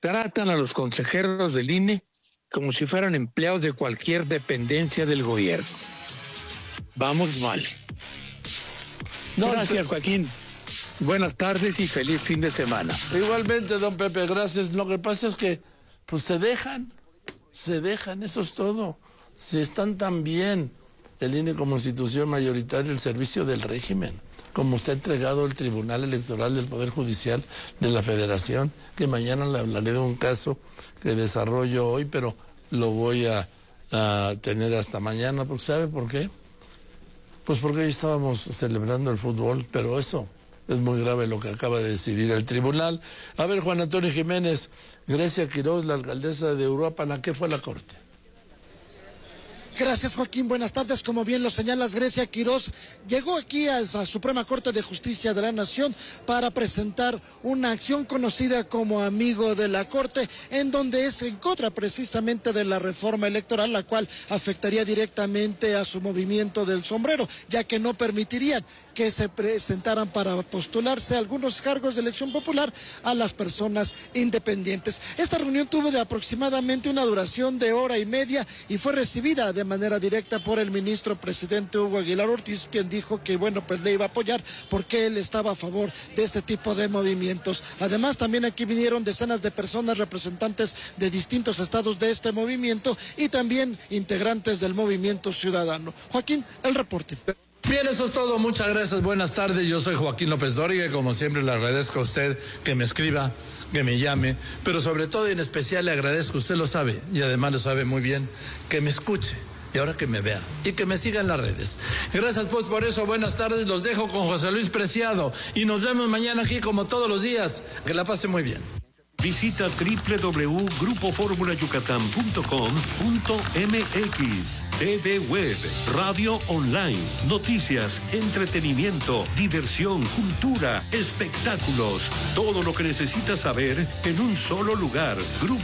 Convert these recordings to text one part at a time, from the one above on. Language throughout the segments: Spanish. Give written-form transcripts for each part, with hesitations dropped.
Tratan a los consejeros del INE como si fueran empleados de cualquier dependencia del gobierno. Vamos mal. Gracias, Joaquín. Buenas tardes y feliz fin de semana. Igualmente, don Pepe, gracias. Lo que pasa es que pues se dejan, eso es todo. Si están tan bien el INE como institución mayoritaria del servicio del régimen, como está entregado el Tribunal Electoral del Poder Judicial de la Federación, que mañana le hablaré de un caso que desarrollo hoy, pero lo voy a tener hasta mañana, porque ¿sabe por qué? Pues porque hoy estábamos celebrando el fútbol, pero eso es muy grave lo que acaba de decidir el tribunal. A ver, Juan Antonio Jiménez, Grecia Quiroz, la alcaldesa de Uruapan, ¿a qué fue la corte? Gracias, Joaquín. Buenas tardes. Como bien lo señalas, Grecia Quiroz llegó aquí a la Suprema Corte de Justicia de la Nación para presentar una acción conocida como Amigo de la Corte, en donde es en contra precisamente de la reforma electoral, la cual afectaría directamente a su movimiento del sombrero, ya que no permitirían que se presentaran para postularse algunos cargos de elección popular a las personas independientes. Esta reunión tuvo de aproximadamente una duración de hora y media y fue recibida de manera directa por el ministro presidente Hugo Aguilar Ortiz, quien dijo que bueno, pues le iba a apoyar porque él estaba a favor de este tipo de movimientos. Además, también aquí vinieron decenas de personas, representantes de distintos estados de este movimiento y también integrantes del movimiento ciudadano. Joaquín, el reporte. Bien, eso es todo. Muchas gracias. Buenas tardes. Yo soy Joaquín López Dóriga y como siempre le agradezco a usted que me escriba, que me llame, pero sobre todo y en especial le agradezco, usted lo sabe y además lo sabe muy bien, que me escuche. Y ahora que me vea y que me siga en las redes. Gracias pues por eso, buenas tardes, los dejo con José Luis Preciado y nos vemos mañana aquí como todos los días. Que la pase muy bien. Visita www.grupoformulayucatán.com.mx. TV Web, radio online, noticias, entretenimiento, diversión, cultura, espectáculos. Todo lo que necesitas saber en un solo lugar.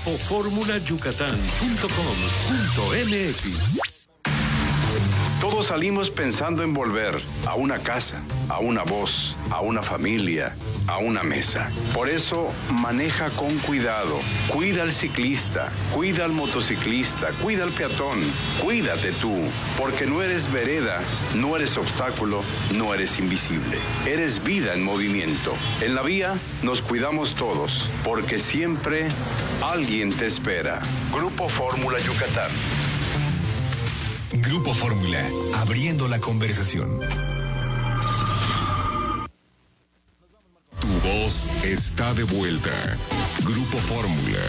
Grupoformulayucatán.com.mx. Todos salimos pensando en volver a una casa, a una voz, a una familia, a una mesa. Por eso, maneja con cuidado. Cuida al ciclista, cuida al motociclista, cuida al peatón. Cuídate tú, porque no eres vereda, no eres obstáculo, no eres invisible. Eres vida en movimiento. En la vía nos cuidamos todos, porque siempre alguien te espera. Grupo Fórmula Yucatán. Grupo Fórmula, abriendo la conversación. Tu voz está de vuelta. Grupo Fórmula.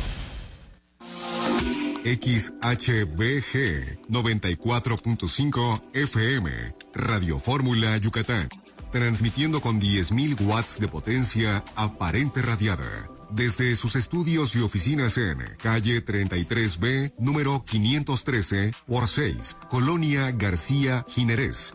XHBG 94.5 FM, Radio Fórmula Yucatán. Transmitiendo con 10.000 watts de potencia aparente radiada. Desde sus estudios y oficinas en calle 33B, número 513 por 6, Colonia García Jiménez,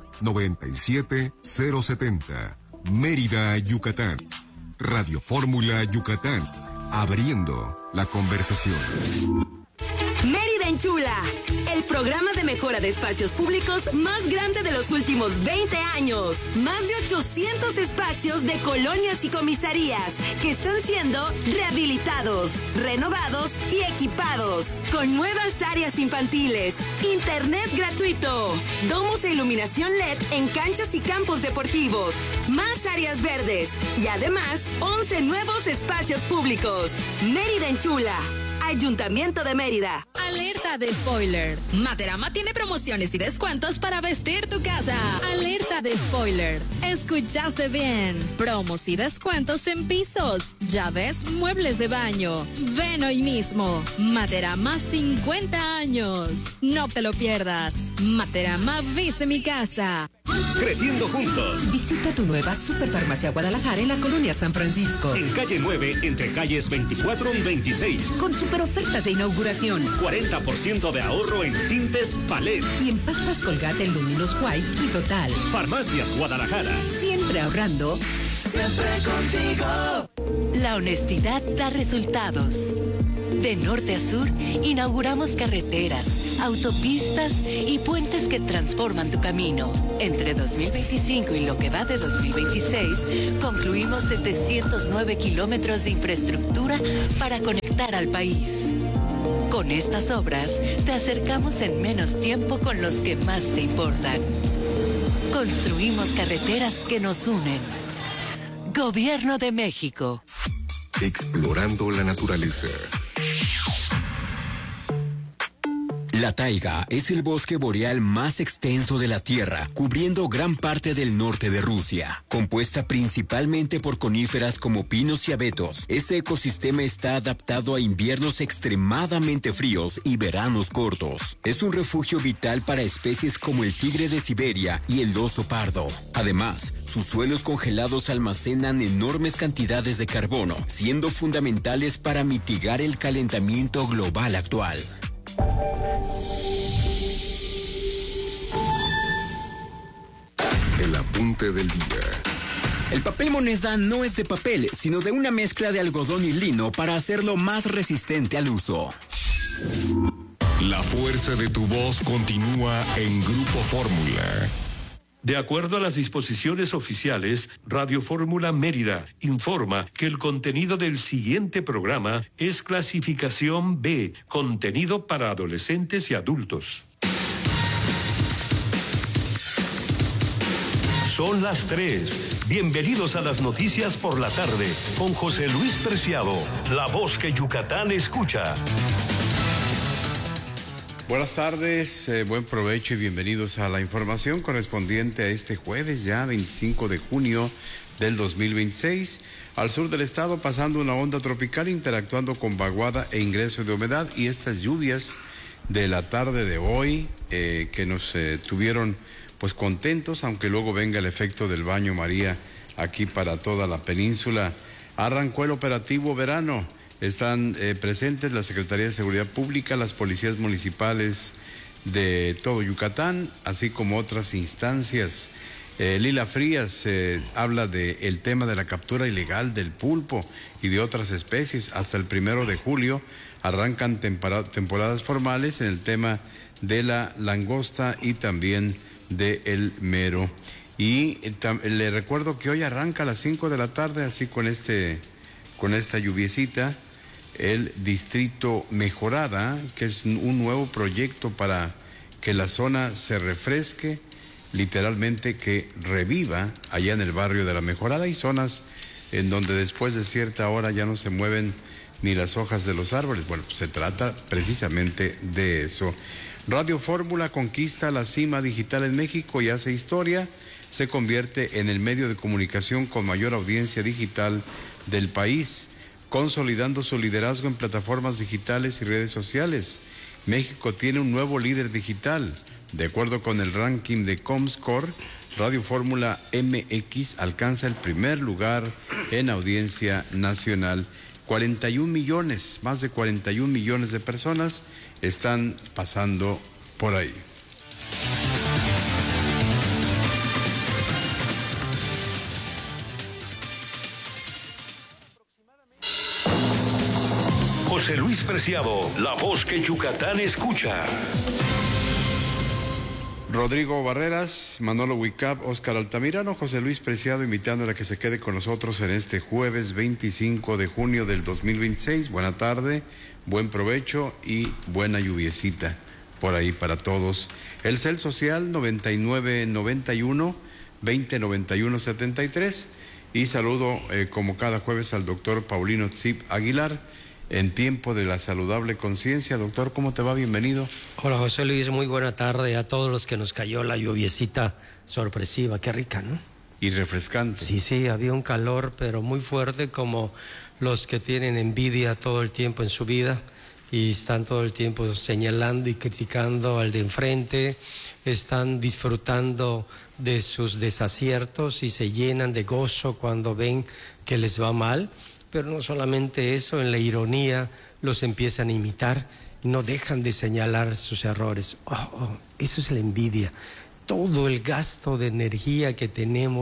97070, Mérida, Yucatán. Radio Fórmula Yucatán, abriendo la conversación. Mérida Enchula, el programa de mejora de espacios públicos más grande de los últimos 20 años. Más de 800 espacios de colonias y comisarías que están siendo rehabilitados, renovados y equipados. Con nuevas áreas infantiles, internet gratuito, domos e iluminación LED en canchas y campos deportivos, más áreas verdes y además 11 nuevos espacios públicos. Mérida Enchula. Ayuntamiento de Mérida. Alerta de spoiler. Materama tiene promociones y descuentos para vestir tu casa. Alerta de spoiler. Escuchaste bien. Promos y descuentos en pisos, llaves, muebles de baño. Ven hoy mismo. Materama 50 años. No te lo pierdas. Materama viste mi casa. Creciendo juntos. Visita tu nueva Superfarmacia Guadalajara en la colonia San Francisco. En calle 9, entre calles 24 y 26. Con super ofertas de inauguración. 40% de ahorro en tintes Palet. Y en pastas Colgate, Luminous White y Total. Farmacias Guadalajara. Siempre ahorrando. Siempre contigo. La honestidad da resultados. De norte a sur, inauguramos carreteras, autopistas y puentes que transforman tu camino. Entre 2025 y lo que va de 2026, concluimos 709 kilómetros de infraestructura para conectar al país. Con estas obras, te acercamos en menos tiempo con los que más te importan. Construimos carreteras que nos unen. Gobierno de México. Explorando la naturaleza. La taiga es el bosque boreal más extenso de la Tierra, cubriendo gran parte del norte de Rusia. Compuesta principalmente por coníferas como pinos y abetos, este ecosistema está adaptado a inviernos extremadamente fríos y veranos cortos. Es un refugio vital para especies como el tigre de Siberia y el oso pardo. Además, sus suelos congelados almacenan enormes cantidades de carbono, siendo fundamentales para mitigar el calentamiento global actual. El apunte del día. El papel moneda no es de papel, sino de una mezcla de algodón y lino para hacerlo más resistente al uso. La fuerza de tu voz continúa en Grupo Fórmula. De acuerdo a las disposiciones oficiales, Radio Fórmula Mérida informa que el contenido del siguiente programa es clasificación B, contenido para adolescentes y adultos. Son las 3. Bienvenidos a las noticias por la tarde con José Luis Preciado, la voz que Yucatán escucha. Buenas tardes, buen provecho y bienvenidos a la información correspondiente a este jueves, ya 25 de junio del 2026. Al sur del estado pasando una onda tropical interactuando con vaguada e ingreso de humedad, y estas lluvias de la tarde de hoy que nos tuvieron pues contentos, aunque luego venga el efecto del baño María aquí para toda la península. Arrancó el operativo verano. Están presentes la Secretaría de Seguridad Pública, las policías municipales de todo Yucatán, así como otras instancias. Lila Frías habla del tema de la captura ilegal del pulpo y de otras especies. Hasta el 1 de julio arrancan temporadas formales en el tema de la langosta y también del mero. Y le recuerdo que hoy arranca a las 5 de la tarde, así con esta lluviecita, el Distrito Mejorada, que es un nuevo proyecto para que la zona se refresque, literalmente que reviva allá en el barrio de La Mejorada. Hay zonas en donde después de cierta hora ya no se mueven ni las hojas de los árboles. Bueno, pues se trata precisamente de eso. Radio Fórmula conquista la cima digital en México y hace historia. Se convierte en el medio de comunicación con mayor audiencia digital del país, consolidando su liderazgo en plataformas digitales y redes sociales. México tiene un nuevo líder digital. De acuerdo con el ranking de Comscore, Radio Fórmula MX alcanza el primer lugar en audiencia nacional. 41 millones, más de 41 millones de personas están pasando por ahí. José Luis Preciado, la voz que Yucatán escucha. Rodrigo Barreras, Manolo Huicap, Oscar Altamirano, José Luis Preciado, invitándole a que se quede con nosotros en este jueves 25 de junio del 2026. Buena tarde, buen provecho y buena lluviecita por ahí para todos. El CEL Social 9991 2091 73. Y saludo como cada jueves al doctor Paulino Tzip Aguilar, en tiempo de la saludable conciencia. Doctor, ¿cómo te va? Bienvenido. Hola, José Luis, muy buena tarde a todos los que nos cayó la lluviecita sorpresiva. Qué rica, ¿no? Y refrescante. Sí, había un calor, pero muy fuerte, como los que tienen envidia todo el tiempo en su vida y están todo el tiempo señalando y criticando al de enfrente, están disfrutando de sus desaciertos y se llenan de gozo cuando ven que les va mal. Pero no solamente eso, en la ironía los empiezan a imitar, no dejan de señalar sus errores. Eso es la envidia. Todo el gasto de energía que tenemos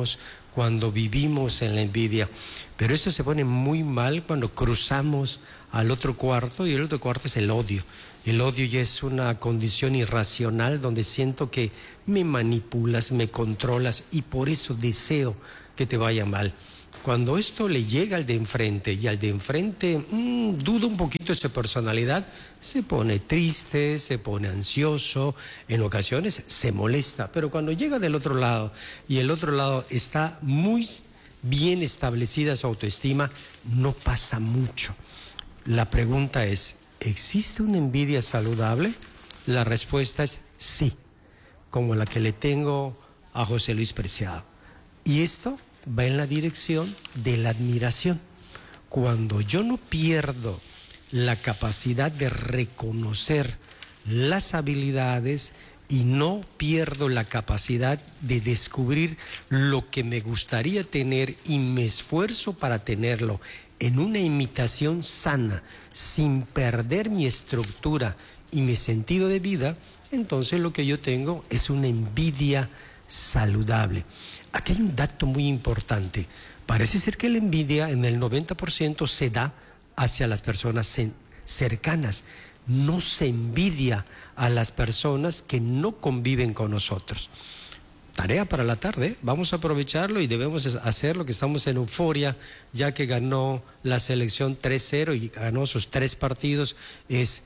cuando vivimos en la envidia. Pero eso se pone muy mal cuando cruzamos al otro cuarto, y el otro cuarto es el odio. El odio ya es una condición irracional donde siento que me manipulas, me controlas, y por eso deseo que te vaya mal. Cuando esto le llega al de enfrente y al de enfrente duda un poquito de su personalidad, se pone triste, se pone ansioso, en ocasiones se molesta. Pero cuando llega del otro lado y el otro lado está muy bien establecida su autoestima, no pasa mucho. La pregunta es, ¿existe una envidia saludable? La respuesta es sí, como la que le tengo a José Luis Preciado. Y esto va en la dirección de la admiración. Cuando yo no pierdo la capacidad de reconocer las habilidades y no pierdo la capacidad de descubrir lo que me gustaría tener y me esfuerzo para tenerlo en una imitación sana, sin perder mi estructura y mi sentido de vida, entonces lo que yo tengo es una envidia saludable. Aquí hay un dato muy importante. Parece ser que la envidia en el 90% se da hacia las personas cercanas. No se envidia a las personas que no conviven con nosotros. Tarea para la tarde, vamos a aprovecharlo y debemos hacerlo, que estamos en euforia, ya que ganó la selección 3-0 y ganó sus 3 partidos, es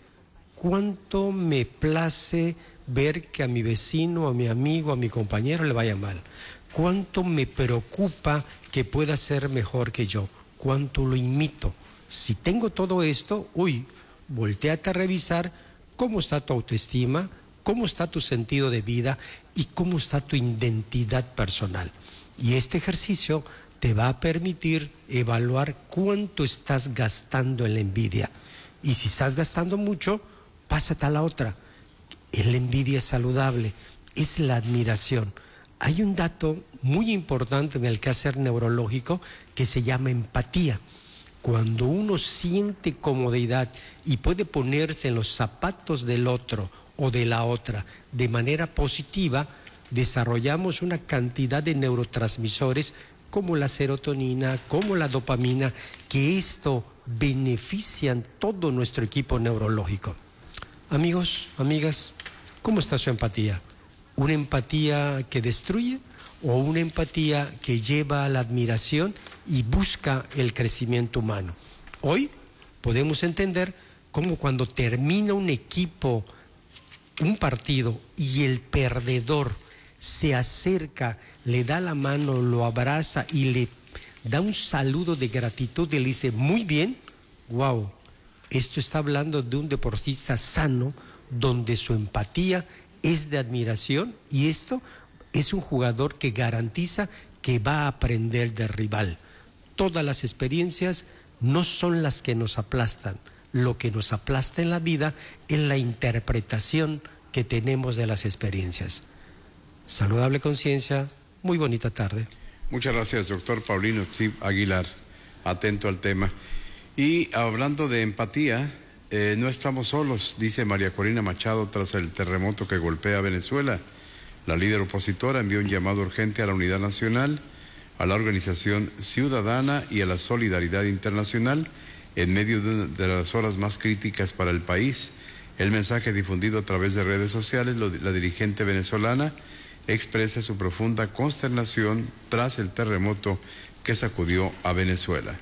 cuánto me place ver que a mi vecino, a mi amigo, a mi compañero le vaya mal. Cuánto me preocupa que pueda ser mejor que yo, cuánto lo imito. Si tengo todo esto, voltéate a revisar cómo está tu autoestima, cómo está tu sentido de vida y cómo está tu identidad personal. Y este ejercicio te va a permitir evaluar cuánto estás gastando en la envidia. Y si estás gastando mucho, pásate a la otra. Es la envidia saludable, es la admiración. Hay un dato muy importante en el quehacer neurológico que se llama empatía. Cuando uno siente comodidad y puede ponerse en los zapatos del otro o de la otra de manera positiva, desarrollamos una cantidad de neurotransmisores como la serotonina, como la dopamina, que esto benefician todo nuestro equipo neurológico. Amigos, amigas, ¿cómo está su empatía? ¿Una empatía que destruye o una empatía que lleva a la admiración y busca el crecimiento humano? Hoy podemos entender cómo cuando termina un equipo, un partido, y el perdedor se acerca, le da la mano, lo abraza y le da un saludo de gratitud y le dice, muy bien, wow, esto está hablando de un deportista sano, donde su empatía es de admiración, y esto es un jugador que garantiza que va a aprender del rival. Todas las experiencias no son las que nos aplastan. Lo que nos aplasta en la vida es la interpretación que tenemos de las experiencias. Saludable conciencia, muy bonita tarde. Muchas gracias, doctor Paulino Tzip Aguilar, atento al tema. Y hablando de empatía, no estamos solos, dice María Corina Machado tras el terremoto que golpea a Venezuela. La líder opositora envió un llamado urgente a la unidad nacional, a la organización ciudadana y a la solidaridad internacional en medio de las horas más críticas para el país. El mensaje difundido a través de redes sociales, la dirigente venezolana expresa su profunda consternación tras el terremoto que sacudió a Venezuela.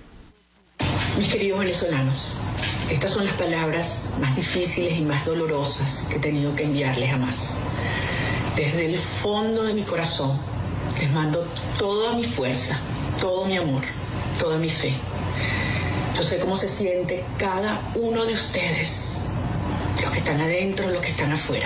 Mis queridos venezolanos, estas son las palabras más difíciles y más dolorosas que he tenido que enviarles jamás. Desde el fondo de mi corazón les mando toda mi fuerza, todo mi amor, toda mi fe. Yo sé cómo se siente cada uno de ustedes, los que están adentro, los que están afuera.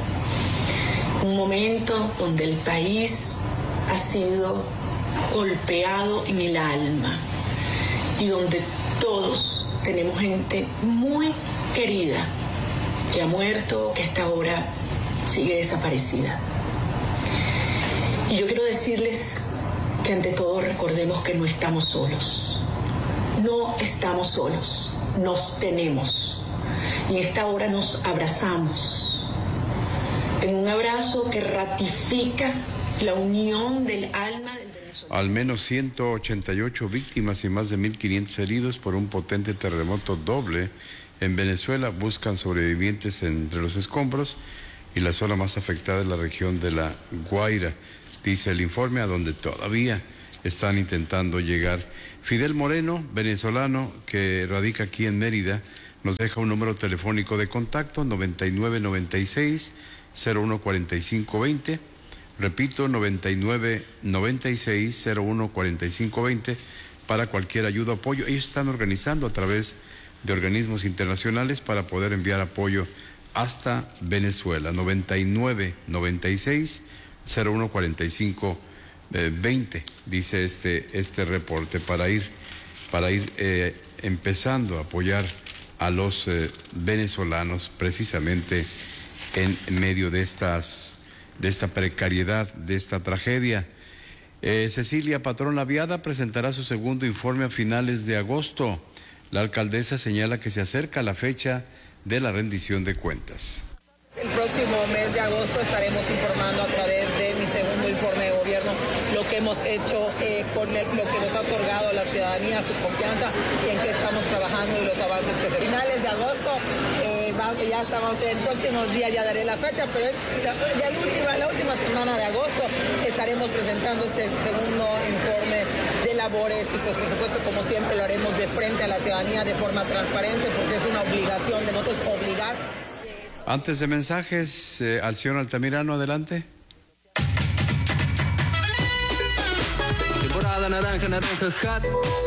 Un momento donde el país ha sido golpeado en el alma y donde todos tenemos gente muy querida que ha muerto, que hasta ahora sigue desaparecida. Y yo quiero decirles que ante todo recordemos que no estamos solos. No estamos solos, nos tenemos. Y en esta hora nos abrazamos. En un abrazo que ratifica la unión del alma del venezolano. Al menos 188 víctimas y más de 1.500 heridos por un potente terremoto doble en Venezuela. Buscan sobrevivientes entre los escombros y la zona más afectada es la región de La Guaira, dice el informe, a donde todavía están intentando llegar. Fidel Moreno, venezolano que radica aquí en Mérida, nos deja un número telefónico de contacto, 9996-014520. Repito, 9996-014520 para cualquier ayuda o apoyo. Ellos están organizando a través de organismos internacionales para poder enviar apoyo hasta Venezuela. 9996-014520, dice este reporte, para ir empezando a apoyar a los venezolanos precisamente en medio de esta precariedad, de esta tragedia. Cecilia Patrón Laviada presentará su segundo informe a finales de agosto. La alcaldesa señala que se acerca la fecha de la rendición de cuentas. El próximo mes de agosto estaremos informando a través de mi segundo informe de gobierno lo que hemos hecho con lo que nos ha otorgado la ciudadanía, su confianza y en qué estamos trabajando y los avances que se... Finales de agosto, ya estamos en próximos días, ya daré la fecha, pero es la última semana de agosto estaremos presentando este segundo informe de labores y pues por supuesto como siempre lo haremos de frente a la ciudadanía de forma transparente porque es una obligación de nosotros obligar. Antes de mensajes, Alción Altamirano, adelante. Temporada naranja hat.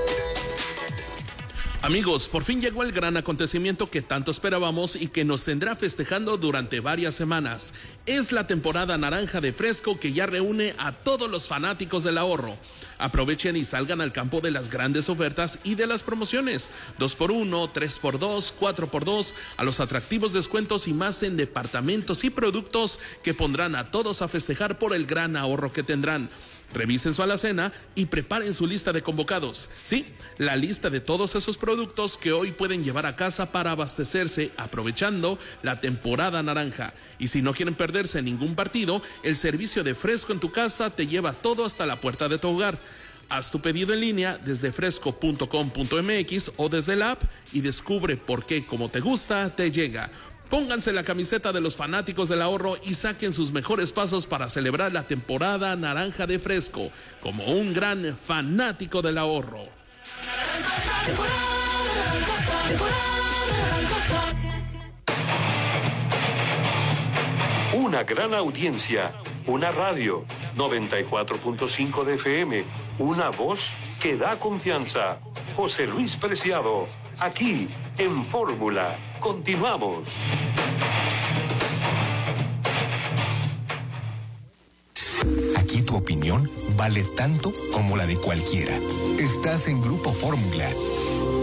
Amigos, por fin llegó el gran acontecimiento que tanto esperábamos y que nos tendrá festejando durante varias semanas. Es la temporada naranja de Fresco que ya reúne a todos los fanáticos del ahorro. Aprovechen y salgan al campo de las grandes ofertas y de las promociones. 2x1, 3x2, 4x2, a los atractivos descuentos y más en departamentos y productos que pondrán a todos a festejar por el gran ahorro que tendrán. Revisen su alacena y preparen su lista de convocados. Sí, la lista de todos esos productos que hoy pueden llevar a casa para abastecerse aprovechando la temporada naranja. Y si no quieren perderse ningún partido, el servicio de Fresco en tu casa te lleva todo hasta la puerta de tu hogar. Haz tu pedido en línea desde fresco.com.mx o desde la app y descubre por qué, como te gusta, te llega. Pónganse la camiseta de los fanáticos del ahorro y saquen sus mejores pasos para celebrar la temporada naranja de Fresco, como un gran fanático del ahorro. Una gran audiencia, una radio, 94.5 de FM, una voz que da confianza. José Luis Preciado, aquí en Fórmula. Continuamos. Aquí tu opinión vale tanto como la de cualquiera. Estás en Grupo Fórmula.